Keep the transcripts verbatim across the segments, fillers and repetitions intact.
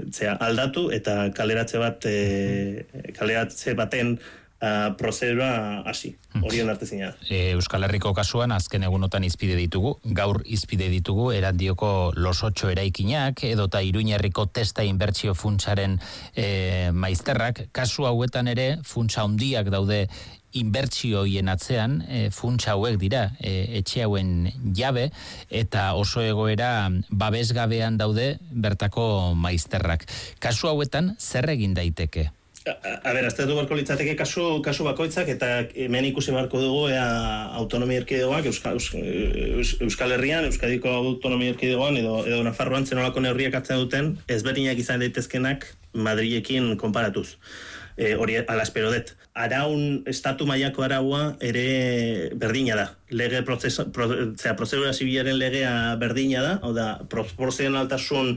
zera, aldatu eta kaleratze bat e, kaleratze baten Uh, prozedura hasi, hori onartezina. E, Euskal Herriko kasuan azken egunotan izpide ditugu, gaur izpide ditugu Erandioko Los Ocho eraikinak edota Iruñerriko Testa inbertsio funtsaren e, maizterrak, kasu hauetan ere funtsa handiak daude inbertsioien atzean, e, funtsa hauek dira, e, etxe hauen jabe, eta oso egoera babesgabean daude bertako maizterrak. Kasu hauetan zer egin daiteke? A, a ber, aztertu barko litzateke kasu, kasu bakoitzak, eta hemen ikusi barko dugu ea autonomia erkidegoak Euskal, Euskal Herrian, Euskadiko autonomia erkidegoan edo, edo Nafarroan zenolako neurriak hartzen duten ezberdinak izan daitezkenak Madrilekin konparatuz. E, hori ala espero dut. Araun, estatu mailako araua ere berdina da. Lege prozesa, pro, zera, prozedura zibilaren legea berdina da, hau da, proportzionaltasun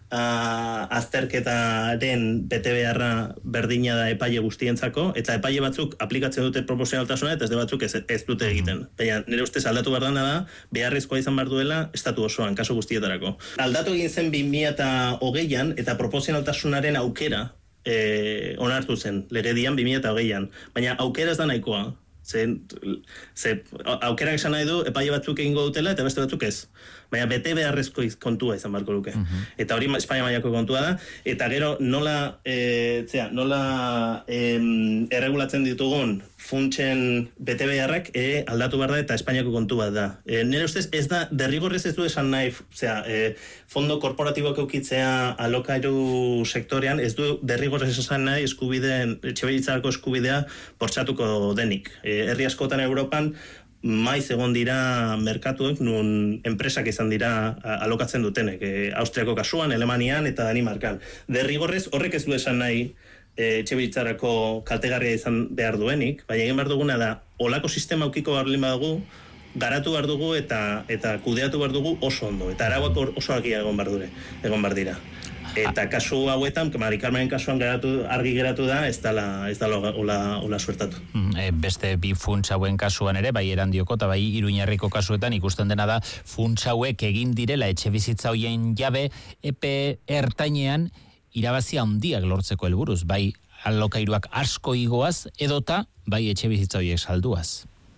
Uh, azterketaren bete beharra berdina da epaile guztientzako, eta epaile batzuk aplikatzen dute proportzionaltasuna eta ez de batzuk ez, ez dute egiten. Baina nire ustez aldatu behar dana da, beharrezkoa izan behar duela estatu osoan, kasu guztietarako. Aldatu egin zen bi mila hogeian eta proportzionaltasunaren aukera eh, onartu zen, legedian bi mila hogeian. Baina aukera ez da nahikoa. Ze, ze aukerak esan nahi du epaile batzuk egingo dutela eta beste batzuk ez. Baina bete beharrezko kontua izan barko luke. Uh-huh. Eta hori Espainia mailako kontua da. Eta gero nola, e, zera, nola em, erregulatzen ditugun funtsen bete beharrak e, aldatu behar da eta Espainiako kontu bat da. E, nire ustez ez da, derrigorrez ez du esan nahi, zera, e, fondo korporatiboak eukitzea alokairu sektorean, ez du derrigorrez esan nahi eskubideen, etxebizitzarako eskubidea bortxatuko denik. E, herri askotan Europan, maiz egon dira merkatuek nun enpresak izan dira alokatzen dutenek. E, Austriako kasuan, Alemanian eta Danimarkan. Derrigorrez horrek ez du esan nahi e, etxebizitzarako kaltegarria izan behar duenik, baina egin behar duguna da, olako sistema aukiko behar badugu, garatu behar dugu eta eta kudeatu behar dugu oso ondo. Eta arauak oso argia egon behar dure, egon behar dira. Eta kasu hauetan, Mari Carmenen kasuan geratu, argi geratu da, ez dala, ez dala ola, ola suertatu. Mm, e, beste bi funts hauen kasuan ere, bai Erandioko eta bai Iruñerriko kasuetan ikusten dena da, funts hauek egin direla etxe bizitza hoien jabe, epe ertainean irabazi handiak lortzeko helburuz, bai alokairuak asko igoaz, edota bai etxe bizitza hoiek salduaz.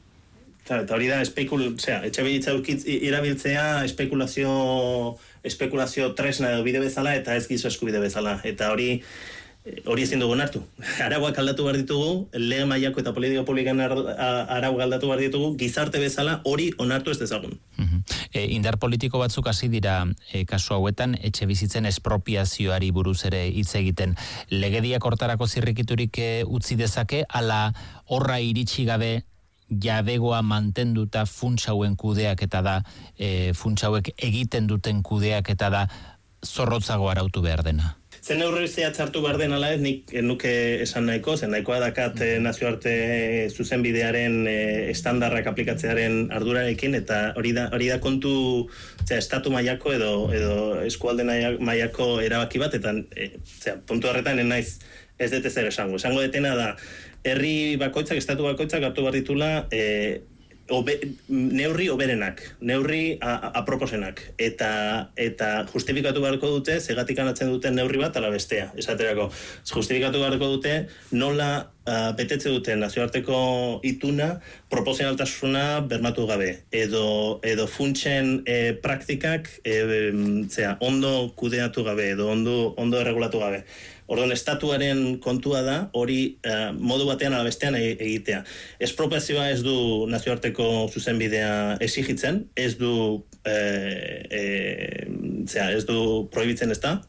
Eta hori da, espekul, zera, etxe bizitza irabiltzea espekulazio, espekulazio tresna edo bide bezala eta ez gizo eskubide bezala. Eta hori hori ezin dugu onartu. Arauak aldatu behar ditugu, lege mailako eta politika publikan arauak aldatu behar ditugu, gizarte bezala hori onartu ez dezagun. Uh-huh. E, indar politiko batzuk hasi dira e, kasu hauetan etxe bizitzen espropiazioari buruz ere hitz egiten. Legediak hortarako zirrikiturik e, utzi dezake, ala horra iritsi gabe jabegoa mantenduta funtsa hauen kudeaketa da, e, funtsa hauek egiten duten kudeaketa da zorrotzago arautu behar dena. Zen neurri zehatz hartu behar den ala ez, nik nuke esan nahiko, zen nahikoa dakat eh, nazioarte zuzenbidearen eh, estandarrak aplikatzearen ardurarekin, eta hori da, hori da kontu zera, estatu mailako edo, edo eskualde mailako erabaki bat, eta eh, zera, puntu horretan naiz ez dut ezer esango. Esango detena da, herri bakoitzak, estatu bakoitzak hartu behar ditula eh, Obe, neurri oberenak, neurri aproposenak, eta eta justifikatu beharko dute, zegatik anatzen duten neurri bat ala bestea, esaterako. Justifikatu beharko dute, nola uh, betetze duten nazioarteko ituna, proportzionaltasuna bermatu gabe, edo, edo funtsen eh, praktikak eh, zera, ondo kudeatu gabe, edo ondo, ondo erregulatu gabe. Orduan, estatuaren kontua da, hori uh, modu batean ala bestean egitea. Espropiazioa ez du nazioarteko zuzenbidea exigitzen, ez du, eh, eh, zera, ez du prohibitzen ez da,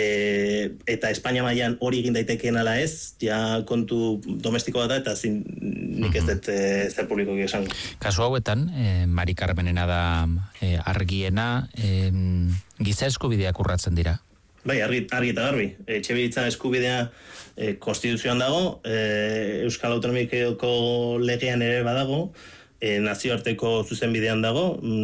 e, eta Espainia mailan hori egin daitekeen ala ez, ja kontu domestikoa da, eta zin, nik ez dut ez da publikoki esango. Kasu hauetan, eh, Mari Carmenena da eh, argiena, eh, giza eskubideak urratzen dira. Bai, argi, argi eta garbi. Etxebizitza eskubidea e, konstituzioan dago, e, Euskal Autonomikoko legean ere badago, e, nazioarteko zuzenbidean dago,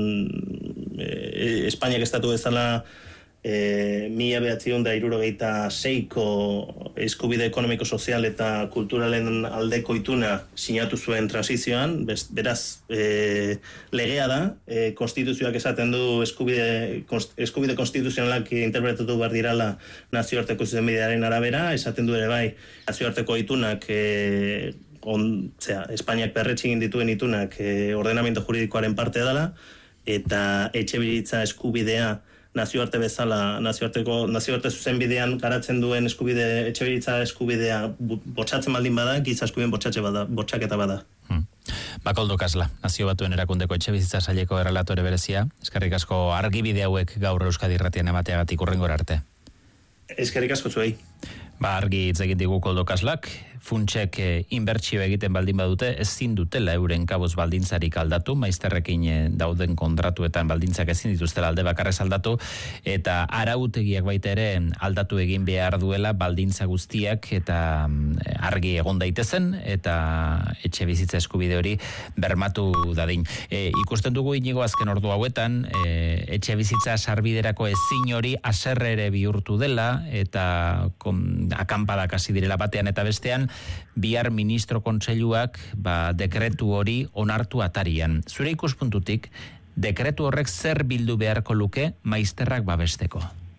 mm, e, Espainiak estatu bezala e, mila behatziehun eta hirurogeita seiko eskubide ekonomiko, sozial eta kulturalen aldeko ituna sinatu zuen transizioan, beraz, e, legea da, e, konstituzioak esaten du eskubide, eskubide konstituzionalak interpretatu behar dirala nazioarteko zuzenbidearen arabera, esaten du ere bai, nazioarteko itunak, e, on, zera, Espainiak berretxe egin dituen itunak e, ordenamento juridikoaren parte dela, eta etxebizitza eskubidea nazioarte bezala, nazioarteko, nazioarte zuzenbidean garatzen duen eskubide, etxebizitza eskubidea botxatzen baldin bada, giza eskubideen botxatxe bada, botxaketa bada. Hmm. Bakoldo Kasla, Nazio Batuen Erakundeko etxebizitza saileko errelatore berezia, eskerrik asko argibide hauek gaur Euskadi Irratian emateagatik hurrengora arte. Eskerrik asko zuei. Ba, argi hitz egin digu Koldo Kaslak, funtsek e, inbertsio egiten baldin badute, ezin dutela euren kabuz baldintzarik aldatu, maizterrekin e, dauden kontratuetan baldintzak ezin dituztela alde bakarrez aldatu, eta arautegiak baita ere aldatu egin behar duela baldintza guztiak, eta e, argi egon daitezen, eta etxe bizitza eskubide hori bermatu dadin. E, ikusten dugu inigo azken ordu hauetan, e, etxe bizitza sarbiderako ezin hori haserre ere bihurtu dela, eta kom, akampadak hasi direla batean eta bestean, bihar ministro kontseiluak ba, dekretu hori onartu atarian. Zure ikuspuntutik, dekretu horrek zer bildu beharko luke maizterrak babesteko?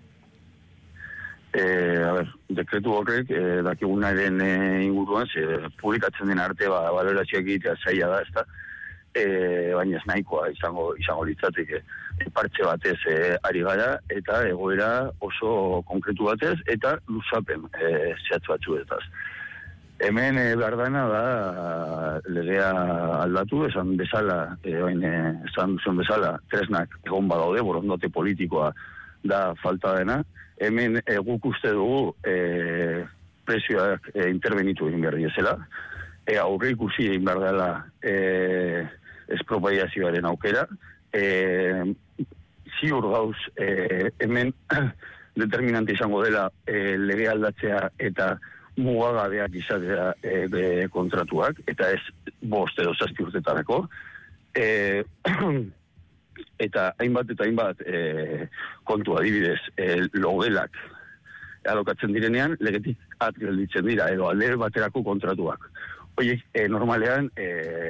Eh, a ber, dekretu horrek eh, dakigunaren eh, inguruan, ze publikatzen den arte ba, balorazioak egitea zaila da, ezta? E, baina ez nahikoa izango, izango litzateke e, partxe batez e, ari gara eta egoera oso konkretu batez eta luzapen e, zehatz batzuetaz. Hemen e, behar dana da legea aldatu, esan bezala, e, oin, e, esan duzen bezala, tresnak egon badaude, borondote politikoa da falta dena. Hemen e, guk uste dugu e, prezioak e, intervenitu egin behar diezela, e, aurre ikusi egin behar dela e, espropiazioaren aukera, e, ziur gauz e, hemen determinante izango dela e, lege aldatzea eta mugagabeak izatea e, e, kontratuak, eta ez bost edo zazpi urtetarako, e, eta hainbat eta hainbat e, kontu adibidez, e, logelak alokatzen direnean, legetik atgelditzen dira, edo alde baterako kontratuak. Oiek, e, normalean, e,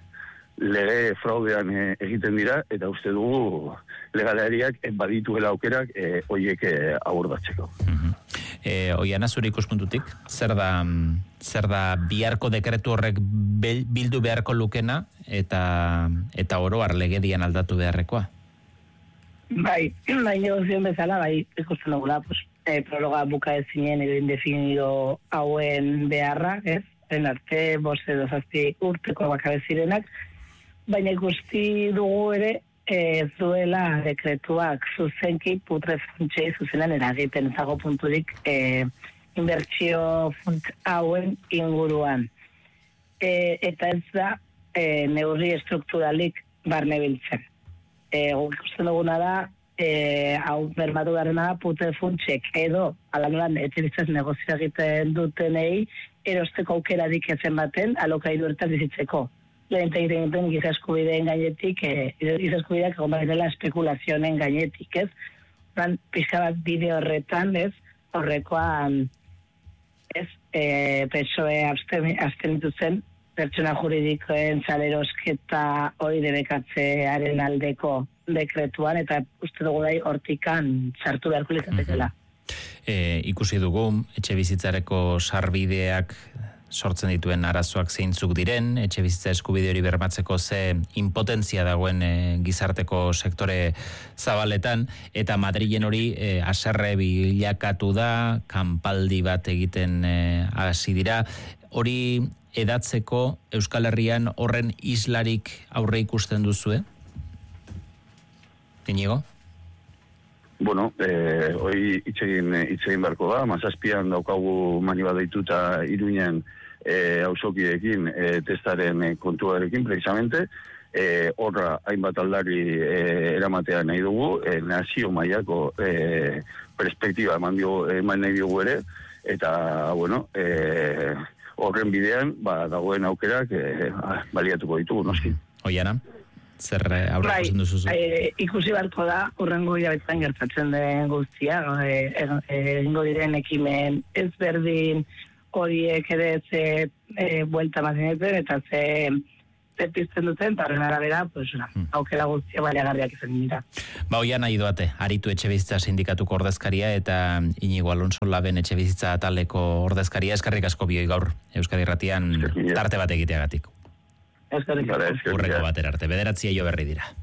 lege fraudean e, egiten dira, eta uste dugu legalariak badituela aukerak e, oiek e, abordatzeko. Mm-hmm. E, Oiana, zure ikuspuntutik, zer da, zer da biharko dekretu horrek bildu beharko lukena, eta, eta oroar legedian aldatu beharrekoa? Bai, bai negozioen bezala, bai, ikusten dugula, pues, e, prologa buka ezinen edo indefinido hauen beharra, ez? En arte, bost edo zazpi urteko bakabezirenak, baina ikusti dugu ere ez duela dekretuak zuzenki putre funtsei zuzenan eragiten ezago punturik e, inbertsio funts hauen inguruan. E, eta ez da e, neurri estrukturalik barne biltzen. E, guk ikusten duguna da e, hau bermatu garena da putre funtsek edo alanuan etxebitzaz negozio egiten dutenei erosteko aukerarik ezen baten alokairu horretan bizitzeko. Lehen egiten duten giza eskubideen gainetik, e, giza eskubideak egon badela espekulazioen gainetik, ez? Oran, pixka bat bide horretan, ez? Horrekoan, ez? E, Pesoe abstenitu zen, pertsona juridikoen salerosketa hori debekatzearen aldeko dekretuan, eta uste dugu dai hortikan sartu beharko litzatekela. E, ikusi dugu, etxe bizitzareko sarbideak sortzen dituen arazoak zeintzuk diren, etxe bizitza eskubide hori bermatzeko ze impotentzia dagoen e, gizarteko sektore zabaletan, eta Madrilen hori e, haserre bilakatu da, kanpaldi bat egiten e, hasi dira, hori edatzeko Euskal Herrian horren islarik aurre ikusten duzue? Inigo? Bueno, eh, hoi itxegin, itxegin barko da, mazazpian daukagu mani bat deituta Iruñan eh, auzokideekin eh, testaren eh, kontuarekin, precisamente, eh, horra hainbat aldari eh, eramatea nahi dugu, eh, nazio mailako eh, perspektiba eman, dio, eman nahi dugu ere, eta, bueno, eh, horren bidean, ba, dagoen aukerak eh, baliatuko ditugu, noski. Oiana, Zer aurra ikusten duzu? Bai, ikusi barko da, urrengo hilabetean gertatzen den guztia, egingo diren ekimen ezberdin horiek ere ze buelta mazinetzen, eta ze pizten duten, eta horren arabera, pues, hmm. aukera guztia baliagarriak izan dira. Ba, oian nahi doate, aritu etxebizitza sindikatuko ordezkaria eta Inigo Alonso Laben etxebizitza taleko ordezkaria, eskarrik asko bioi gaur, Euskadi Irratian tarte bat egiteagatik. Eskarrik asko. Urreko batera arte, bederatzi eio berri dira.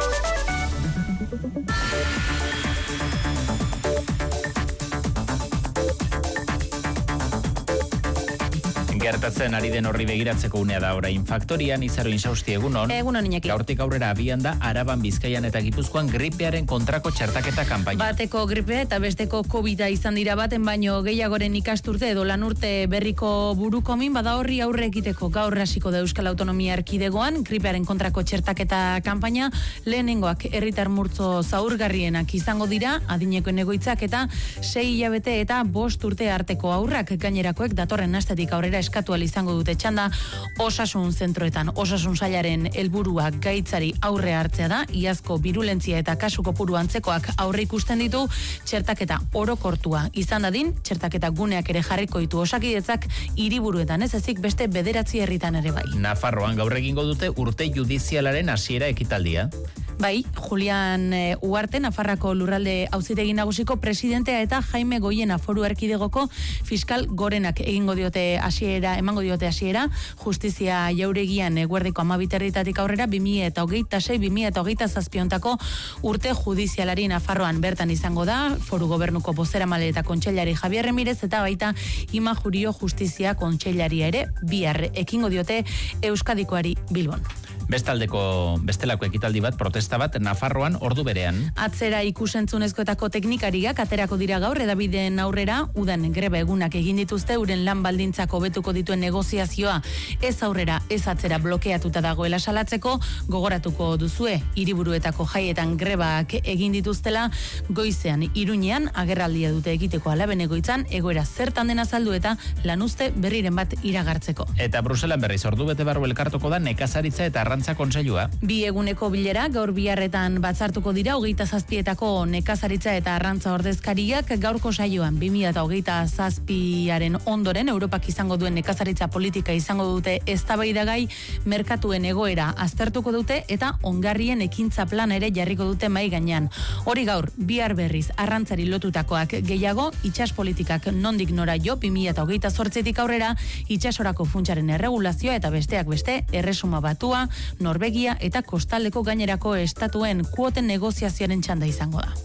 Gertatzen ari den horri begiratzeko unea da orain faktorian, Izaro Insausti egunon. Egunon Iñaki. Gaurtik aurrera abian da Araban, Bizkaian eta Gipuzkoan gripearen kontrako txertaketa kanpaina. Bateko gripea eta besteko covida izan dira baten baino gehiagoren ikasturte edo lanurte berriko burukomin bada horri aurre egiteko gaur hasiko da Euskal Autonomia Erkidegoan gripearen kontrako txertaketa kanpaina lehenengoak herritar multzo zaurgarrienak izango dira adinekoen egoitzak eta sei hilabete eta bost urte arteko haurrak gainerakoek datorren astetik aurrera eskatual izango dute txanda osasun zentroetan. Osasun sailaren helburua gaitzari aurre hartzea da, iazko birulentzia eta kasu kopuru antzekoak aurre ikusten ditu, txertaketa orokortua izan dadin, txertaketa guneak ere jarriko ditu Osakidetzak hiriburuetan ez ezik beste bederatzi herritan ere bai. Nafarroan gaur egingo dute urte judizialaren hasiera ekitaldia. Bai, Julian e, Uarte, Nafarrako lurralde auzitegi nagusiko presidentea eta Jaime Goiena Foru Erkidegoko fiskal gorenak egingo diote hasiera, emango diote hasiera, justizia jauregian eguerdiko amabiterritatik aurrera bi mila hogeita sei bi mila hogeita zazpi hontako urte judizialari Nafarroan bertan izango da, Foru Gobernuko bozeramale eta kontseilari Javier Remirez eta baita Ima Jurio Justizia kontseilari ere bihar ekingo diote Euskadikoari Bilbon. Bestaldeko, bestelako ekitaldi bat, protesta bat, Nafarroan ordu berean. Atzera ikusentzunezkoetako teknikariak aterako dira gaur edabideen aurrera, udan greba egunak egin dituzte, uren lan baldintzak hobetuko dituen negoziazioa ez aurrera, ez atzera blokeatuta dagoela salatzeko, gogoratuko duzue, hiriburuetako jaietan grebak egin dituztela, goizean, Iruñean, agerraldia dute egiteko Alaben egoitzan, egoera zertan dena azaldu eta lanuzte berriren bat iragartzeko. Eta Bruselan berriz ordu bete barru elkartuko da nekazaritza eta arrantza kontseilua. Bi eguneko bilera gaur biharretan batzartuko dira hogeita zazpietako nekazaritza eta arrantza ordezkariak gaurko saioan bi mila hogeita zazpiaren ondoren Europak izango duen nekazaritza politika izango dute eztabaidagai, merkatuen egoera aztertuko dute eta ongarrien ekintza plana ere jarriko dute mai gainean. Hori gaur bihar berriz arrantzari lotutakoak gehiago, itsas politikak nondik nora jo bi mila hogeita zortzitik aurrera, itsasorako funtsaren erregulazioa eta besteak beste erresuma batua, Norvegia eta kostaldeko gainerako estatuen kuoten negoziazioaren txanda izango da.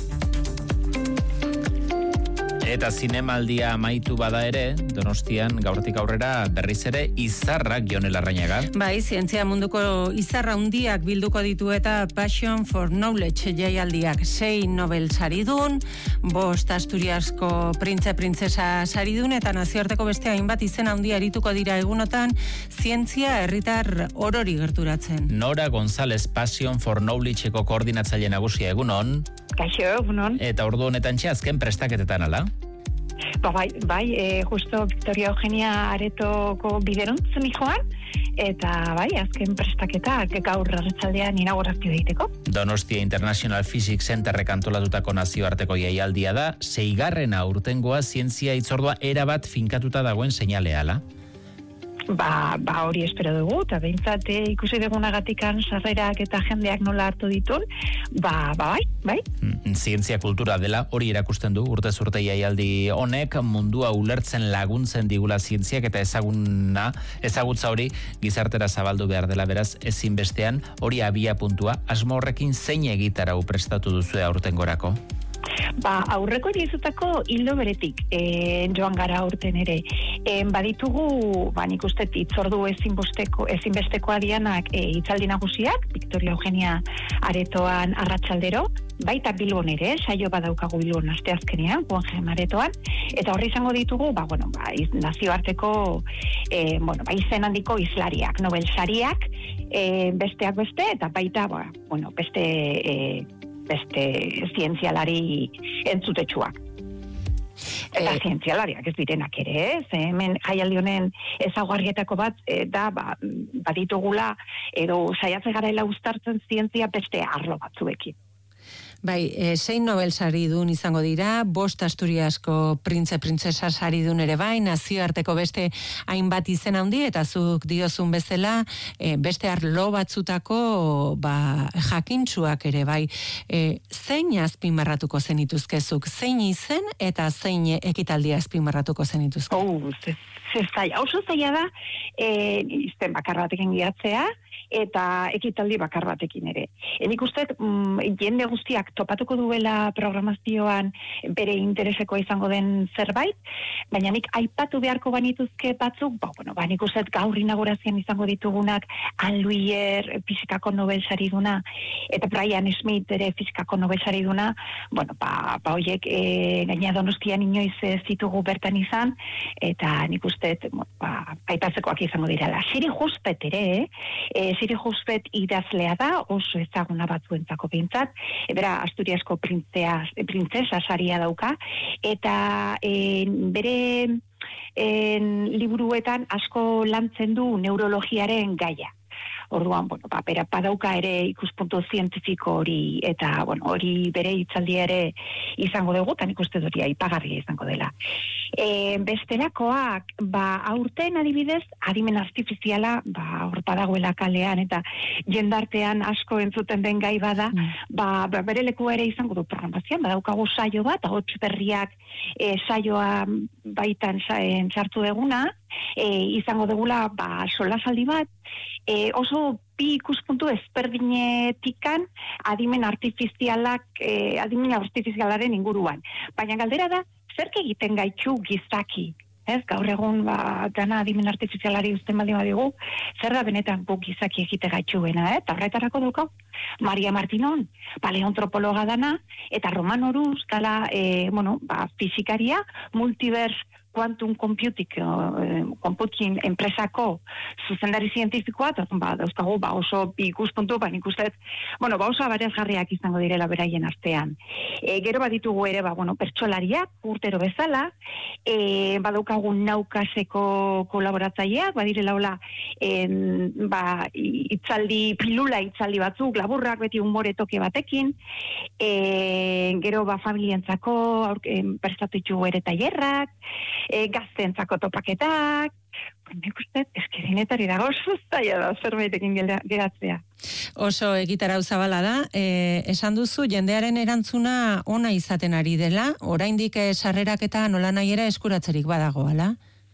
Eta zinemaldia amaitu bada ere, Donostian gaurtik aurrera berriz ere izarrak Jon Larrañaga. Bai, zientzia munduko izarra handiak bilduko ditu eta Passion for Knowledge jaialdiak sei Nobel saridun, bost Asturiasko printze printzesa saridun eta nazioarteko beste hainbat izen handia arituko dira egunotan zientzia herritar orori gerturatzen. Nora González Passion for Knowledgeko koordinatzaile nagusia egunon. Kaixo, egunon. Eta ordu honetan azken prestaketetan ala? Ba, bai, bai e, justo Victoria Eugenia Aretoko bideruntzen joan, eta bai, azken prestaketak gaur arratsaldean inaugurazio egiteko. Donostia International Physics Centerrek antolatutako nazioarteko jaialdia da, seigarrena urtengoa zientzia hitzordua erabat finkatuta dagoen seinalea ala? Ba, ba hori espero dugu, eta behintzat ikusi dugunagatikan sarrerak eta jendeak nola hartu ditun, ba, ba bai, bai. Mm, zientzia kultura dela hori erakusten du, urtez urte jaialdi honek mundua ulertzen laguntzen digula zientziak eta ezaguna, ezagutza hori gizartera zabaldu behar dela beraz ezinbestean hori abia puntua, asmo horrekin zein egitarau prestatu duzue aurtengorako? Ba, aurreko egizutako hildo beretik e, joan gara aurten ere. E, baditugu, ba, nik uste hitzordu ezinbesteko, ezinbestekoa dianak e, hitzaldi nagusiak, Victoria Eugenia Aretoan arratsaldero, baita Bilbon ere, saio badaukagu Bilbon asteazkenean, Guggenheim Aretoan, eta horri izango ditugu, ba, bueno, ba, iz, nazioarteko e, bueno, ba, izen handiko izlariak, Nobel sariak, e, besteak beste, eta baita, ba, bueno, beste... E, beste zientzialari entzutetsuak. Eta e... zientzialariak ez direnak ere, ez? Hemen jaialdi honen ezaugarrietako bat e, da, ba, baditugula, edo saiatze garaela uztartzen zientzia beste arlo batzuekin. Bai, e, zein Nobel saridun izango dira, bost Asturiasko printze printzesa saridun ere bai, nazioarteko beste hainbat izen handi, eta zuk diozun bezala, e, beste arlo batzutako ba, jakintsuak ere bai. E, zein azpimarratuko zenituzkezuk, zein izen eta zein ekitaldia azpimarratuko zenituzke? Oh, ze zaila, oso zaila da, e, izten bakar batekin giatzea, eta ekitaldi bakar batekin ere. Enik uste, mm, jende guztiak topatuko duela programazioan bere interesekoa izango den zerbait, baina nik aipatu beharko banituzke batzuk, ba, bueno, ba, nik uste gaur inaugurazioan izango ditugunak Anne Luyer, fizikako Nobel sariduna, eta Brian Smith ere fizikako Nobel sariduna, bueno, ba, ba hoiek e, gaina Donostian inoiz ez ditugu bertan izan, eta nik uste, bueno, ba, aipatzekoak izango direla. Siri Hustvedt ere, eh? Siri Hustvedt idazlea da, oso ezaguna batzuentzako behintzat, e, bera Asturiasko printzea, printzesa saria dauka, eta e, bere en, liburuetan asko lantzen du neurologiaren gaia. Orduan, bueno, ba, bera padauka ere ikuspuntu zientifiko hori, eta, bueno, hori bere hitzaldia ere izango dugu, eta nik uste dut aipagarria izango dela. E, bestelakoak, ba, aurten adibidez, adimen artifiziala, ba, hor badagoela kalean, eta jendartean asko entzuten den gai bada, mm. ba, ba, bere leku ere izango du programazioan, badaukagu saio bat, ahots berriak e, saioa baitan sartu deguna, e, izango dugula, ba, solasaldi bat, e, oso bi ikuspuntu ezberdinetikan adimen artifizialak, eh, adimen artifizialaren inguruan. Baina galdera da, zerk egiten gaitu gizaki? Ez, gaur egun ba, dana adimen artifizialari uzten baldin badigu, zer da benetan guk gizaki egite gaitxuena, eh? Eta horretarako daukau, Maria Martinon, paleoantropologa dana, eta Roman Oruz, dala, eh, bueno, ba, fizikaria, multivers quantum computing, eh, computing enpresako zuzendari zientifikoa, eta ba, dauzkagu ba, oso bi ikuspuntu, ba, nik uste, bueno, ba, oso aberasgarriak izango direla beraien artean. E, gero baditugu ere, ba, bueno, pertsolariak, urtero bezala, e, badaukagu naukaseko kolaboratzaileak, badirela hola, en, ba, itzaldi, pilula itzaldi batzuk, laburrak beti umore toke batekin, e, gero ba, familientzako prestatu ditugu ere tailerrak, e, gazteentzako topaketak, nik uste, eskerinetari dago oso zaila da, zerbaitekin geratzea. Oso egitarau zabala da, e, esan duzu, jendearen erantzuna ona izaten ari dela, oraindik sarrerak eta nola nahi ere eskuratzerik badagoala?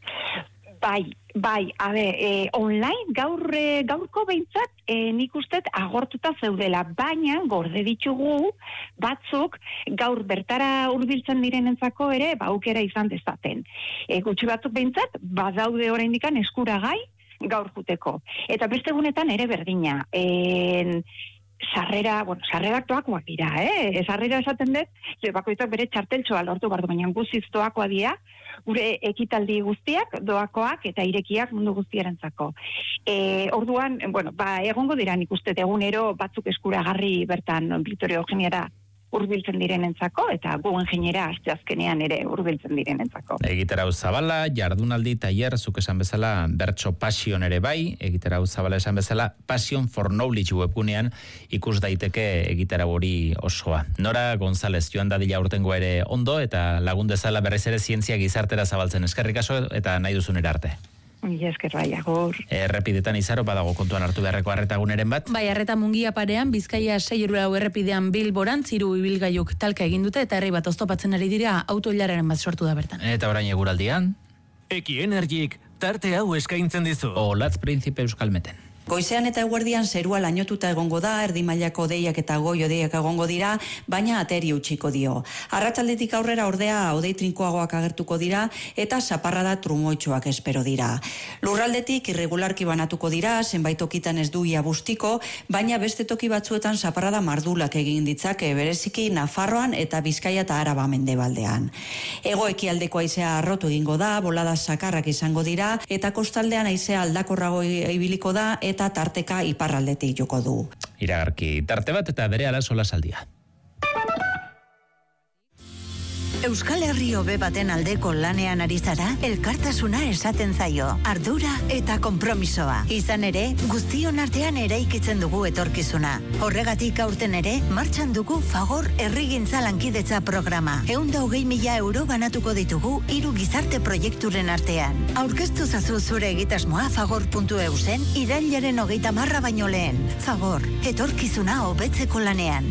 Bai, bai, a be, e, online gaur, e, gaurko behintzat, e, nik ustet agortuta zeudela, baina gorde ditugu batzuk gaur bertara hurbiltzen direnentzako ere, ba, aukera izan dezaten. E, gutxi batzuk behintzat, badaude oraindikan eskuragai gaur juteko. Eta beste egunetan ere berdina. E, sarrera, bueno, sarrerak doakoak dira, eh? Sarrera esaten dut, bakoitzak bere txarteltxoa lortu bardu, baina guziz doakoa dira, gure ekitaldi guztiak, doakoak eta irekiak mundu guztiarentzako. E, orduan, bueno, ba, egongo dira nik uste egunero batzuk eskuragarri bertan Victoria Eugeniara hurbiltzen direnentzako, eta gu ingeniera asteazkenean ere hurbiltzen direnentzako. Egitarau Zabala, jardunaldi, tailer, zuk esan bezala, bertso Passion ere bai, Egitarau Zabala esan bezala, Passion for Knowledge webgunean ikus daiteke egitarau hori osoa. Nora González, joan dadila urtengo ere ondo, eta lagun dezala berriz ere zientzia gizartera zabaltzen. Eskerrik asko eta nahi duzun erarte. Mila esker bai, agur. Errepidetan izaro badago kontuan hartu beharreko arretaguneren bat. Bai, arreta Mungia parean, Bizkaia sei lau errepidean Bilboran, ziru ibilgailuk talka egin dute, eta herri bat oztopatzen ari dira autoilararen bat sortu da bertan. Eta orain eguraldian? Eki Energik tarte hau eskaintzen dizu. Olatz Príncipe Euskalmeten. Goizean eta eguerdian zerua lainotuta egongo da, erdi mailako deiak eta goi odeiak egongo dira, baina ateri utziko dio. Arratsaldetik aurrera ordea odei trinkoagoak agertuko dira eta zaparrada trumoitxoak espero dira. Lurraldetik irregularki banatuko dira, zenbait tokitan ez du ia bustiko, baina beste toki batzuetan zaparrada mardulak egin ditzake, bereziki Nafarroan eta Bizkaia eta Araba mendebaldean. Hego ekialdeko haizea arrotu egingo da, bolada sakarrak izango dira, eta kostaldean haizea aldakorrago ibiliko da, eta tarteka iparraldetik joko du. Iragarki tarte bat eta berehala solasaldia. Euskal Herri hobe baten aldeko lanean ari zara, elkartasuna esaten zaio, ardura eta konpromisoa. Izan ere, guztion artean eraikitzen dugu etorkizuna. Horregatik aurten ere, martxan dugu Fagor Herrigintza Lankidetza programa. Ehun eta hogei mila euro banatuko ditugu hiru gizarte proiekturen artean. Aurkeztu zazu zure egitasmoa fagor puntu e u zen irailaren hogeita marra baino lehen. Fagor, etorkizuna hobetzeko lanean.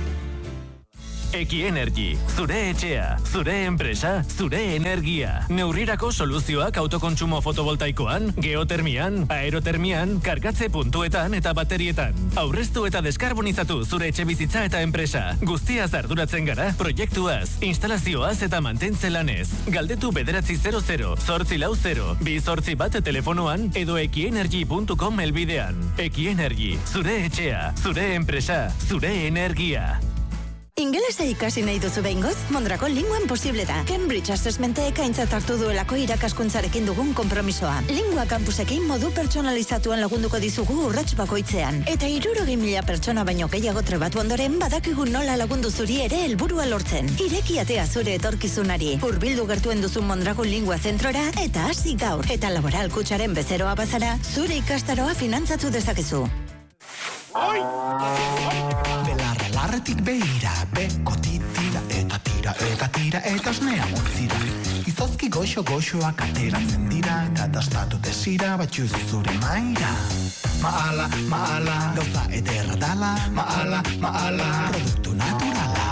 Eki Energy, zure etxea, zure enpresa, zure energia. Neurrirako soluzioak autokontsumo fotovoltaikoan, geotermian, aerotermian, kargatze puntuetan eta baterietan. Aurreztu eta deskarbonizatu zure etxe bizitza eta enpresa. Guztiaz arduratzen gara, proiektuaz, instalazioaz eta mantentze lanez. Galdetu bederatzi zero zero, zortzi lau zero, bi zortzi bat telefonoan edo ekienergy puntu com elbidean. Eki Energy, zure etxea, zure enpresa, zure energia. Ingelesa ikasi nahi duzu behingoz, Mondragon Linguan posible da. Cambridge Assessmentek aintzat hartu duelako irakaskuntzarekin dugun konpromisoa. Lingua campusekin modu pertsonalizatuan lagunduko dizugu urrats bakoitzean. Eta hirurogei mila pertsona baino gehiago trebatu ondoren badakigu nola lagundu zuri ere helburua lortzen. Ireki atea zure etorkizunari. Hurbildu gertuen duzu Mondragon Lingua zentrora eta hasi gaur. Eta laboral kutsaren bezeroa bazara, zure ikastaroa finantzatu dezakezu. Oi! Belarra larretik behira, beko titira, eta tira, eta tira, eta osnea motzira. Izozki goxo-goxoak ateratzen dira, eta dastatu desira, batxuz zure maira. Maala, maala, gauza ederra dala, maala, maala, produktu naturala.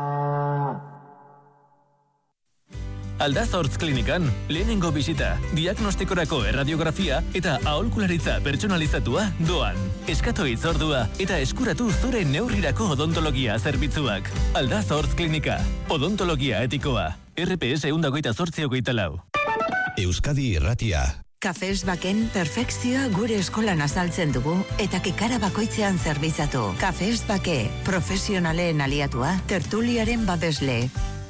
Aldaz Klinikan, lehenengo bisita, diagnostikorako erradiografia eta aholkularitza pertsonalizatua doan. Eskatu hitzordua eta eskuratu zure neurrirako odontologia zerbitzuak. Aldaz Klinika, odontologia etikoa. R P S ehun eta hogeita zortzi hogeita lau. Euskadi Irratia. Kafes Baken perfekzioa gure eskolan azaltzen dugu eta kikara bakoitzean zerbitzatu. Kafes Bake, profesionalen aliatua, tertuliaren babesle.